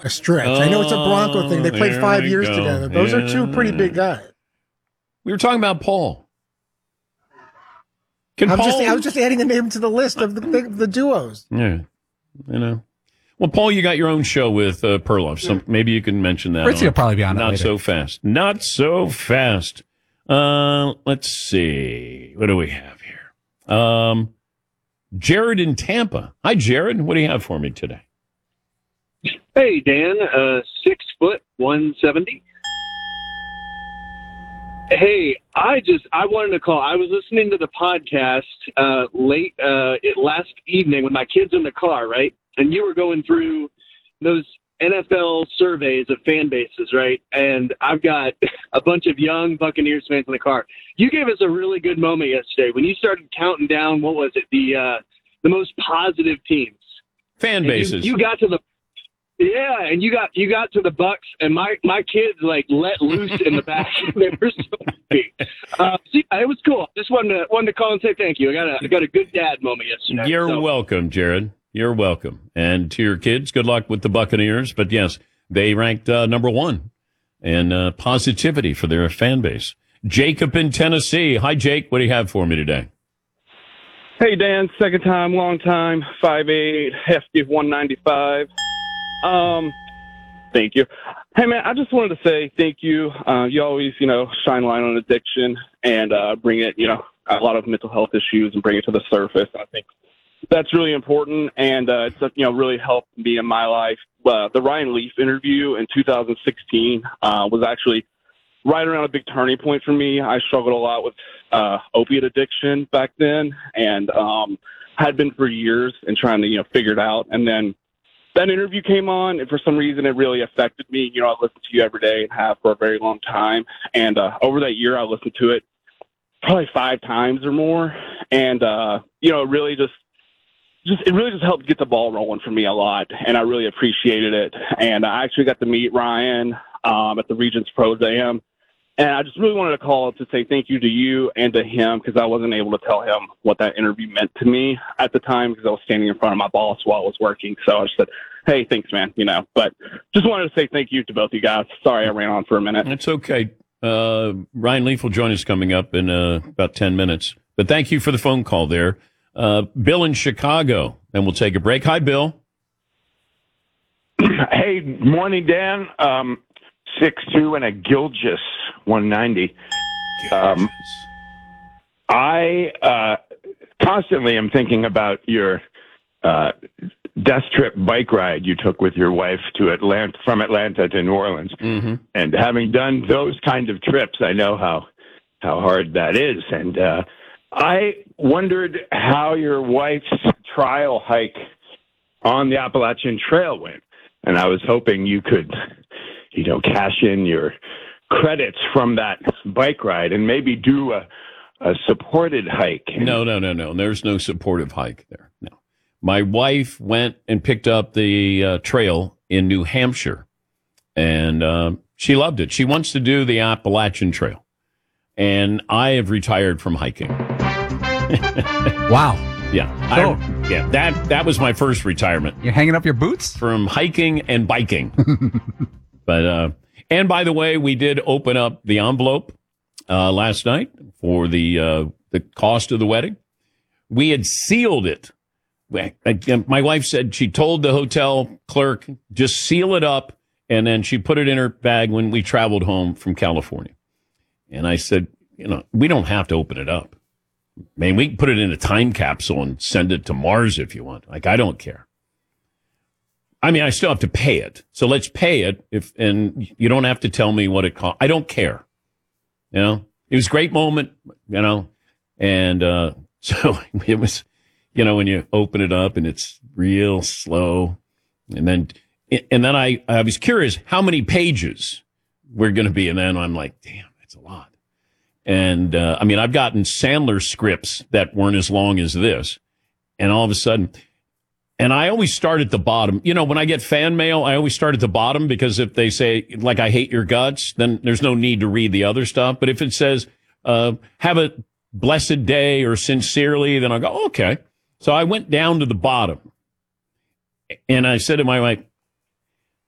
a stretch. I know it's a Bronco thing. They played 5 years together. Those are two pretty big guys. We were talking about Paul. I was just adding a name to the list of the duos. Yeah, Well, Paul, you got your own show with Perloff, so maybe you can mention that. Ritzy will probably be on that Not later. so fast. Not so fast. Let's see. What do we have here? Jared in Tampa. Hi, Jared. What do you have for me today? Hey, Dan. 6 foot 170. Hey, I wanted to call. I was listening to the podcast late last evening with my kids in the car, right? And you were going through those NFL surveys of fan bases, right? And I've got a bunch of young Buccaneers fans in the car. You gave us a really good moment yesterday when you started counting down. What was it? The most positive teams. Fan bases. You got to the. Yeah, and you got to the Bucks, and my kids let loose in the back. They were so happy. It was cool. Just wanted to call and say thank you. I got a good dad moment yesterday. You're welcome, Jared. You're welcome. And to your kids, good luck with the Buccaneers. But yes, they ranked number one in positivity for their fan base. Jacob in Tennessee. Hi, Jake. What do you have for me today? Hey, Dan. Second time, long time. 5'8", hefty, 195. Thank you. Hey, man, I just wanted to say thank you. You always, shine light on addiction and bring it, a lot of mental health issues and bring it to the surface. I think that's really important, and it's, really helped me in my life. The Ryan Leaf interview in 2016 was actually right around a big turning point for me. I struggled a lot with opiate addiction back then, and had been for years and trying to, figure it out. And then that interview came on, and for some reason it really affected me. I listen to you every day and have for a very long time. And over that year, I listened to it probably 5 times or more. And, it really just helped get the ball rolling for me a lot. And I really appreciated it. And I actually got to meet Ryan at the Regents Pros Am. And I just really wanted to call to say thank you to you and to him, because I wasn't able to tell him what that interview meant to me at the time because I was standing in front of my boss while I was working. So I just said, hey, thanks, man, But just wanted to say thank you to both you guys. Sorry I ran on for a minute. It's okay. Ryan Leaf will join us coming up in about 10 minutes. But thank you for the phone call there. Bill in Chicago, and we'll take a break. Hi, Bill. Hey, morning, Dan. 6'2" and a Gilgis 190. I constantly am thinking about your death trip bike ride you took with your wife from Atlanta to New Orleans. Mm-hmm. And having done those kind of trips, I know how hard that is. And I wondered how your wife's trial hike on the Appalachian Trail went. And I was hoping you could cash in your credits from that bike ride and maybe do a supported hike. No. There's no supportive hike there. No. My wife went and picked up the trail in New Hampshire, and she loved it. She wants to do the Appalachian Trail, and I have retired from hiking. Wow. Yeah. That was my first retirement. You're hanging up your boots? From hiking and biking. But, and by the way, we did open up the envelope last night for the cost of the wedding. We had sealed it. My wife said she told the hotel clerk, just seal it up. And then she put it in her bag when we traveled home from California. And I said, we don't have to open it up. Man, we can put it in a time capsule and send it to Mars if you want. I don't care. I mean, I still have to pay it. So let's pay it and you don't have to tell me what it costs. I don't care. It was a great moment, and so it was, when you open it up and it's real slow. And then I was curious how many pages we're going to be. And then I'm like, damn, that's a lot. And, I've gotten Sandler scripts that weren't as long as this. And all of a sudden, and I always start at the bottom. When I get fan mail, I always start at the bottom because if they say, I hate your guts, then there's no need to read the other stuff. But if it says, have a blessed day or sincerely, then I'll go, okay. So I went down to the bottom and I said to my wife,